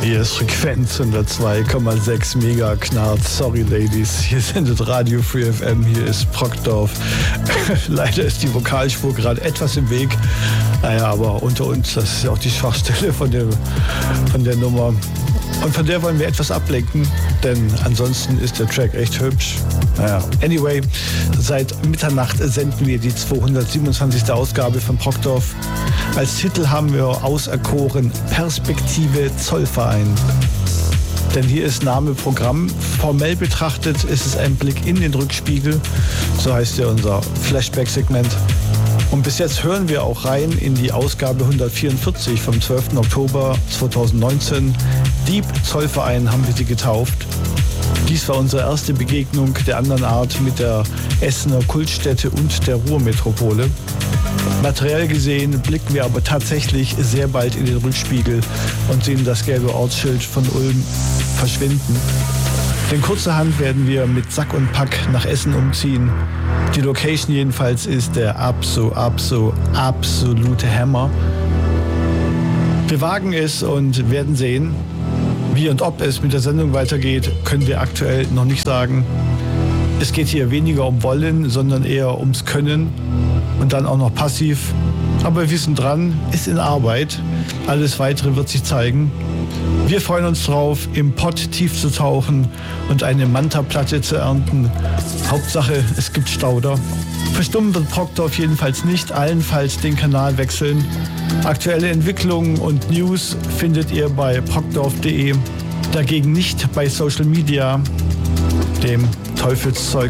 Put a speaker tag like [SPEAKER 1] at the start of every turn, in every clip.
[SPEAKER 1] Hier ist Frequenz 102,6 Mega Knarrt. Sorry, Ladies. Hier sendet Radio Free FM. Hier ist Brockdorf. Leider ist die Vokalspur gerade etwas im Weg. Naja, aber unter uns, das ist ja auch die Schwachstelle von der Nummer. Und von der wollen wir etwas ablenken, denn ansonsten ist der Track echt hübsch. Naja, anyway, seit Mitternacht senden wir die 227. Ausgabe von Brockdorf. Als Titel haben wir auserkoren Perspektive Zollverein. Denn hier ist Name Programm. Formell betrachtet ist es ein Blick in den Rückspiegel. So heißt ja unser Flashback-Segment. Und bis jetzt hören wir auch rein in die Ausgabe 144 vom 12. Oktober 2019. Deep Zollverein haben wir sie getauft. Dies war unsere erste Begegnung der anderen Art mit der Essener Kultstätte und der Ruhrmetropole. Materiell gesehen blicken wir aber tatsächlich sehr bald in den Rückspiegel und sehen das gelbe Ortsschild von Ulm verschwinden. Denn kurzerhand werden wir mit Sack und Pack nach Essen umziehen. Die Location jedenfalls ist der absolute Hammer. Wir wagen es und werden sehen. Wie und ob es mit der Sendung weitergeht, können wir aktuell noch nicht sagen. Es geht hier weniger um Wollen, sondern eher ums Können und dann auch noch passiv. Aber wir sind dran, ist in Arbeit. Alles Weitere wird sich zeigen. Wir freuen uns drauf, im Pott tief zu tauchen und eine Manta-Platte zu ernten. Hauptsache, es gibt Stauder. Verstummen wird Brockdorf jedenfalls nicht, allenfalls den Kanal wechseln. Aktuelle Entwicklungen und News findet ihr bei brockdorf.de. Dagegen nicht bei Social Media, dem Teufelszeug.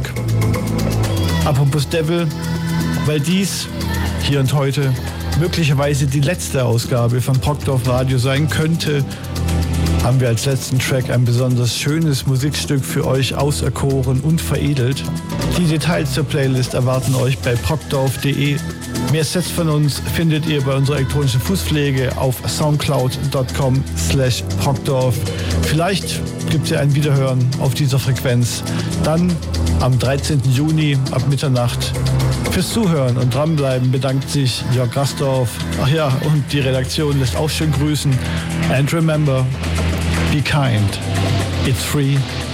[SPEAKER 1] Apropos Devil, weil dies hier und heute möglicherweise die letzte Ausgabe von Brockdorf Radio sein könnte, haben wir als letzten Track ein besonders schönes Musikstück für euch auserkoren und veredelt. Die Details zur Playlist erwarten euch bei brockdorf.de. Mehr Sets von uns findet ihr bei unserer elektronischen Fußpflege auf soundcloud.com/brockdorf. Vielleicht gibt es ja ein Wiederhören auf dieser Frequenz. Dann am 13. Juni ab Mitternacht. Fürs Zuhören und dranbleiben bedankt sich Jörg Rastorf. Ach ja, und die Redaktion lässt auch schön grüßen. And remember, be kind. It's free.